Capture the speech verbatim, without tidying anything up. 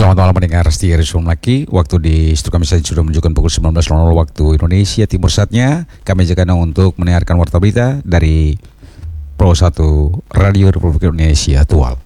Selamat malam pendengar setia Resume lagi. Waktu di studio kami saja sudah menunjukkan pukul sembilan belas waktu Indonesia Timur saatnya. Kami ajakkan untuk mendengarkan warta berita dari Pro satu Radio Republik Indonesia Tual.